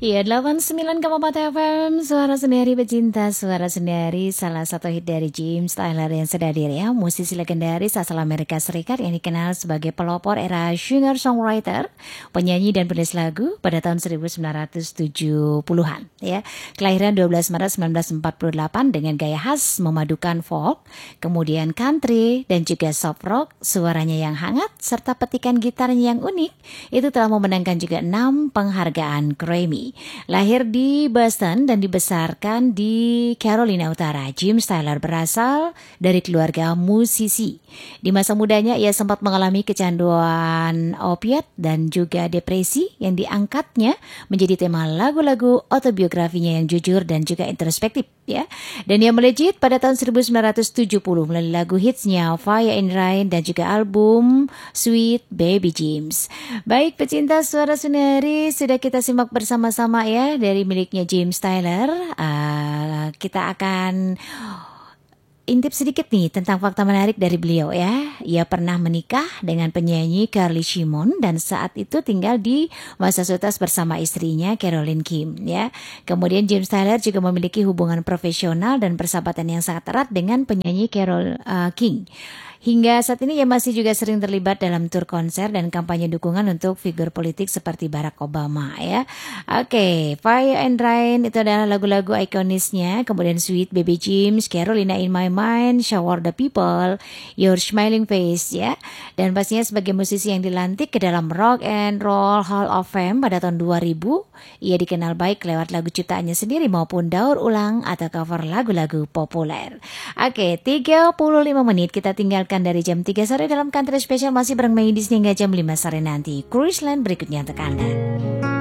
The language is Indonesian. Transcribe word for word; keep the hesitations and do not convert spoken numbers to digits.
Iya, delapan puluh sembilan koma empat F M, Suara Sendiri Pecinta Suara Sendiri, salah satu hit dari James Tyler yang sudah hadir ya, musisi legendaris asal Amerika Serikat yang dikenal sebagai pelopor era singer-songwriter, penyanyi dan penulis lagu pada tahun seribu sembilan ratus tujuh puluhan ya. Kelahiran dua belas Maret seribu sembilan ratus empat puluh delapan dengan gaya khas memadukan folk, kemudian country dan juga soft rock, suaranya yang hangat serta petikan gitarnya yang unik, itu telah memenangkan juga enam penghargaan Grammy. Lahir di Boston dan dibesarkan di Carolina Utara, James Tyler berasal dari keluarga musisi. Di masa mudanya ia sempat mengalami kecanduan opiat dan juga depresi yang diangkatnya menjadi tema lagu-lagu autobiografinya yang jujur dan juga introspektif ya. Dan ia melejit pada tahun seribu sembilan ratus tujuh puluh melalui lagu hitsnya Fire and Rain dan juga album Sweet Baby James. Baik pecinta Suara Sendiri, sudah kita simak bersama-sama ya dari miliknya James Tyler. Uh, kita akan intip sedikit nih tentang fakta menarik dari beliau ya. Ia pernah menikah dengan penyanyi Carly Simon dan saat itu tinggal di Massachusetts bersama istrinya Carolyn Kim ya. Kemudian James Tyler juga memiliki hubungan profesional dan persahabatan yang sangat erat dengan penyanyi Carole uh, King. Hingga saat ini ia masih juga sering terlibat dalam tur konser dan kampanye dukungan untuk figur politik seperti Barack Obama ya. Oke, Fire and Rain itu adalah lagu-lagu ikonisnya. Kemudian Sweet Baby James, Carolina in My Mind, Shower the People, Your Smiling Face ya. Dan pastinya sebagai musisi yang dilantik ke dalam Rock and Roll Hall of Fame pada tahun dua ribu, ia dikenal baik lewat lagu ciptaannya sendiri maupun daur ulang atau cover lagu-lagu populer. Oke, tiga puluh lima menit kita tinggalkan dari jam tiga sore dalam Country Special, masih bareng Maidis hingga jam lima sore nanti. Cruise Line berikutnya untuk Anda.